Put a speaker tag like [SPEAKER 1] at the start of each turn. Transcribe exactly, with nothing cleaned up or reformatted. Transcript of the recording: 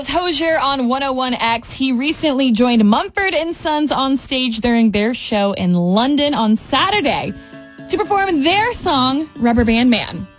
[SPEAKER 1] was Hozier on one oh one X. He recently joined Mumford and Sons on stage during their show in London on Saturday to perform their song, Rubber Band Man.